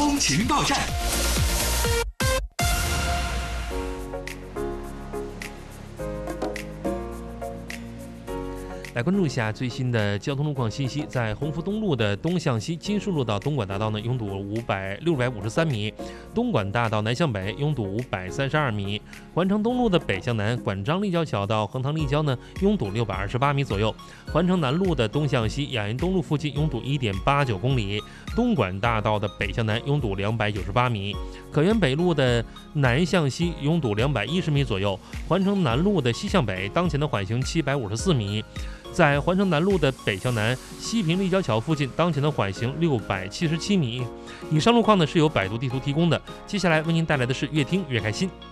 通情报站。 来关注一下最新的交通路况信息，在鸿福东路的东向西金树路到东莞大道呢，拥堵653米；东莞大道南向北拥堵532米；环城东路的北向南管张立交桥到横塘立交呢，拥堵628米左右；环城南路的东向西亚运东路附近拥堵1.89公里；东莞大道的北向南拥堵298米；可园北路的南向西拥堵210米左右；环城南路的西向北当前的缓行754米。在环城南路的北向南西平立交桥附近，当前的缓行677米。以上路况呢是由百度地图提供的。接下来为您带来的是越听越开心。